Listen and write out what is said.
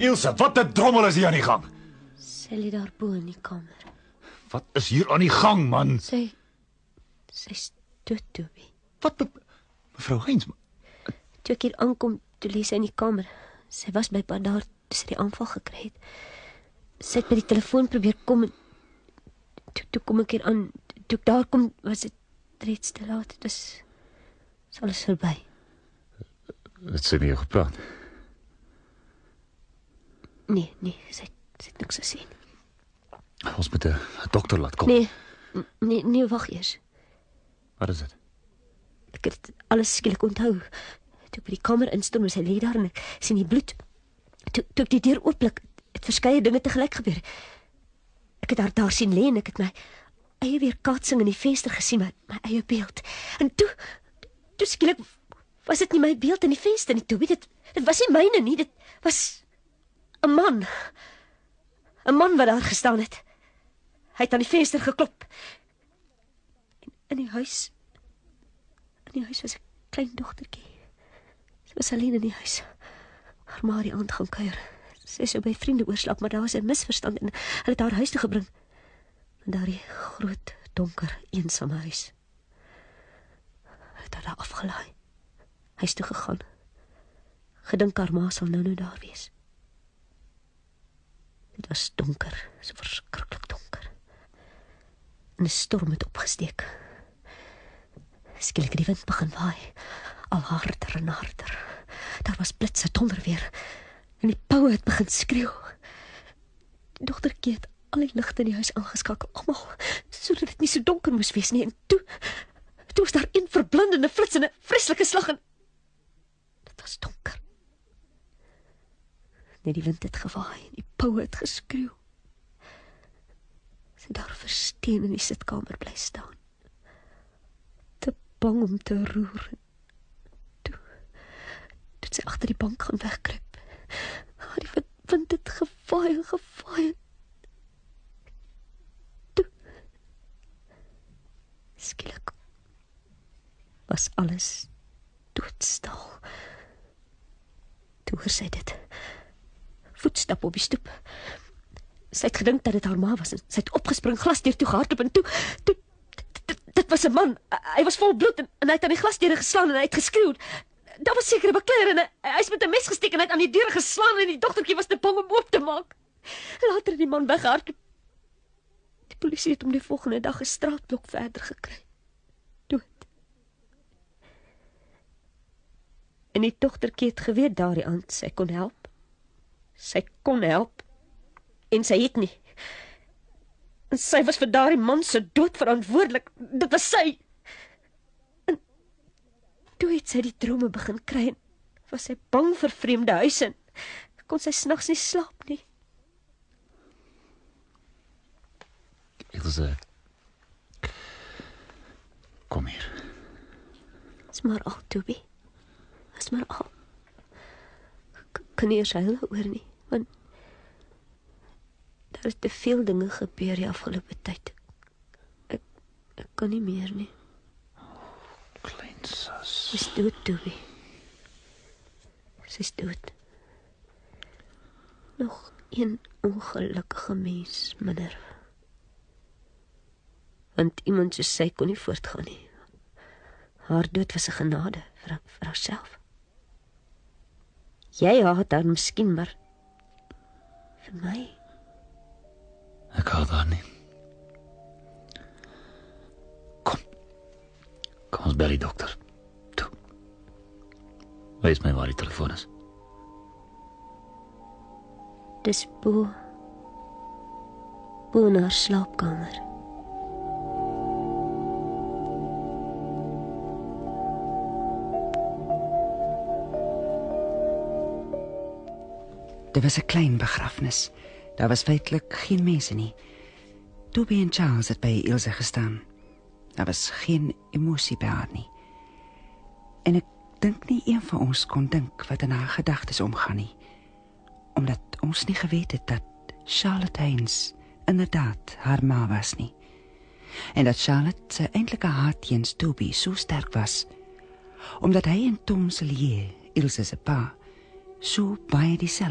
Ilse, wat 'n drommel is hier aan die gang? Sy lê daar bo in die kamer. Wat is hier aan die gang, man? Sy's dood, Toby. Wat, mevrou Heinz? Toe ek hier aankom, toe lê sy in die kamer. Sy was by pa daar, toe sy die aanval gekry het. Sy het by die telefoon probeer kom en toe kom ek hier aan. Toe ek daar kom, was dit reeds te laat. Dit is alles verby. Het sy met jou gepraat? Nee, sy het niks gesê. Ons moet 'n dokter laat kom. Nee, wag eers. Wat is dit? Ek het alles skielik onthou. Toe ek by die kamer instorm, sy lê daar en ek sien die bloed. Toe ek die deur oopblik, het verskeie dinge tegelyk gebeur. Ek het haar daar sien lê en ek het my eie weerkaatsing in die venster gesien, my eie beeld. En toe skielik was dit nie my beeld in die venster nie, Toby. Dit was nie myne nie, dit was 'n man. 'n Man wat daar gestaan het. Hy het aan die venster geklop. In die huis was 'n klein dogtertjie. Sy was alleen in die huis. Haar ma het die aand gaan kuier. Sy sou by vriende oorslaap, maar daar was 'n misverstand en hulle het haar huis toe gebring. In daardie groot, donker, eensame huis. Hulle het haar daar afgelaai. Huis toe gegaan. Gedink haar ma sal nou daar wees. Dit was donker, so verskriklik donker. En 'n storm het opgesteek. Skielik het die wind begin waai, al harder en harder. Daar was blitse, donderweer, en die poue het begin skreeu. Die dogtertjie het al die ligte in die huis aangeskakel, almal, sodat dit nie so donker moes wees nie. En toe was daar een verblindende flits en 'n vreeslike slag en dit was donker. Net die wind het gewaai en die poue het geskreeu. Sy het daar versteen in die sitkamer bly staan. Te bang om te roer. Toe het sy agter die bank gaan wegkruip. Die wind het gewaai en gewaai. Toe skielik was alles doodstil. Toe hoor sy dit. Voetstap op die stoep. Sy het gedink dat dit haar ma was en sy het opgespring, glasdeur toe gehardloop en toe dit was 'n man. Hy was vol bloed en hy het aan die glasdeure geslaan en hy het geskreeu. Daar was seker 'n bekleier en hy is met 'n mes gesteek en hy het aan die deure geslaan en die dogtertjie was te bang om oop te maak. Later het die man weggehardloop. Die polisie het hom die volgende dag 'n straatblok verder gekry. Dood. En die dogtertjie het geweet daardie aand sy kon help. Sy kon help. En sy het nie. En sy was vir daardie man se dood verantwoordelik. Dit was sy. En toe het sy die drome begin kry en was sy bang vir vreemde huise en kon sy snags nie slaap nie. Ilse, kom hier. Dis maar al, Toby. Dis maar al. Kan nie eers huil oor nie, want daar is te veel dinge gebeur die afgelope tyd. Ek kan nie meer nie. Klein sus. Sy's dood, Toby. Sy's dood. Nog een ongelukkige mens minder. Want iemand soos sy kon nie voortgaan nie. Haar dood was 'n genade vir haarself. Jy haat haar miskien, maar vir my. Ek haat haar nie. Kom ons bel die dokter. Toe. Wees my waar die telefoon is. Dis bo in haar slaapkamer. Dit was 'n klein begrafnis. Daar was feitelik geen mense nie. Toby en Charles het by Ilse gestaan. Daar was geen emosie by haar nie. En ek dink nie een van ons kon dink wat in haar gedagtes omgaan nie. Omdat ons nie geweet het dat Charlotte Heinz inderdaad haar ma was nie. En dat Charlotte sy eintlike haat teens Toby so sterk was, omdat hy en Tom Sellier, Ilse se pa, so baie dieselfde